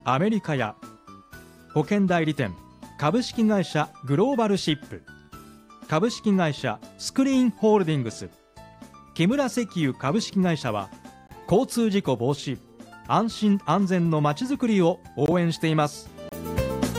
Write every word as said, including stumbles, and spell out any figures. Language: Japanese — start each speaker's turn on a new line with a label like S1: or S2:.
S1: アメリカや保険代理店株式会社グローバルシップ、株式会社スクリーンホールディングス、木村石油株式会社は交通事故防止、安心安全のまちづくりを応援しています。